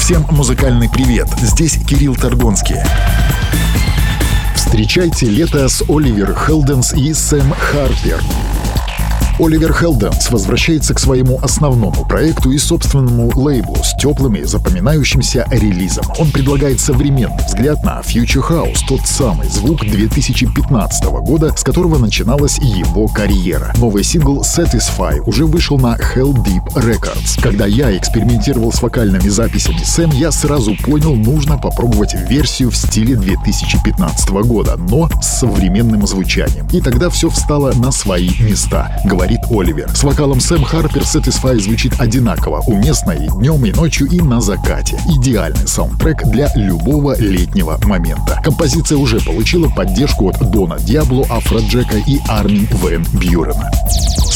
Всем музыкальный привет, здесь Кирилл Торгонский. Встречайте лето с Оливер Хелденс и Сэм Харпер. Оливер Хелденс возвращается к своему основному проекту и собственному лейблу с теплым и запоминающимся релизом. Он предлагает современный взгляд на Future House, тот самый звук 2015 года, с которого начиналась его карьера. Новый сингл Satisfy уже вышел на Hell Deep Records. Когда я экспериментировал с вокальными записями Сэм, я сразу понял, нужно попробовать версию в стиле 2015 года, но с современным звучанием. И тогда все встало на свои места, говорит Оливер. С вокалом Сэм Харпер Satisfy звучит одинаково, уместно и днем, и ночью, и на закате. Идеальный саундтрек для любого летнего момента. Композиция уже получила поддержку от Дона Диабло, Афроджека и Армин Вэн Бьюрена.